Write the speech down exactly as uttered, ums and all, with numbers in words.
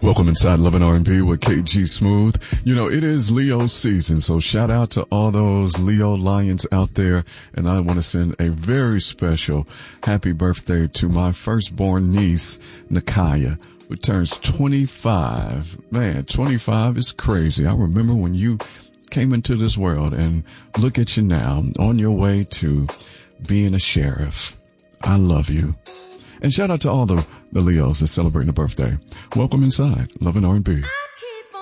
Welcome inside Love and R and B with K G Smooth. You know, it is Leo season, so shout out to all those Leo lions out there. And I want to send a very special happy birthday to my firstborn niece, Nakaya, who turns twenty-five. Man, twenty-five is crazy. I remember when you came into this world, and look at you now on your way to being a sheriff. I love you. And shout out to all the, the Leos that's celebrating a birthday. Welcome inside Love and R and B.